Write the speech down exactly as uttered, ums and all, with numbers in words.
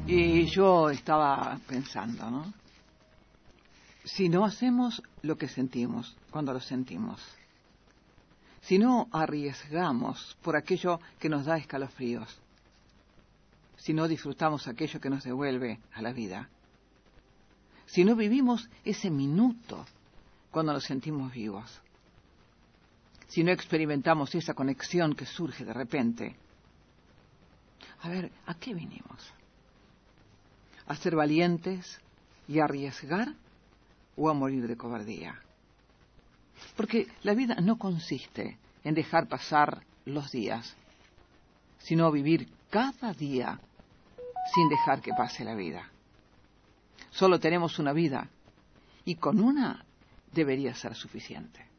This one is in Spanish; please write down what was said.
Y yo estaba pensando, ¿no? Si no hacemos lo que sentimos cuando lo sentimos, si no arriesgamos por aquello que nos da escalofríos, si no disfrutamos aquello que nos devuelve a la vida, si no vivimos ese minuto cuando nos sentimos vivos, si no experimentamos esa conexión que surge de repente, a ver, ¿a qué vinimos? ¿A ser valientes y arriesgar o a morir de cobardía? Porque la vida no consiste en dejar pasar los días, sino vivir cada día sin dejar que pase la vida. Solo tenemos una vida y con una debería ser suficiente.